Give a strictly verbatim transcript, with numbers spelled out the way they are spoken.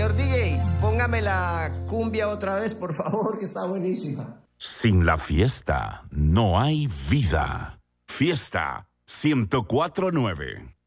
Señor D J, póngame la cumbia otra vez, por favor, que está buenísima. Sin la fiesta no hay vida. Fiesta ciento cuatro punto nueve.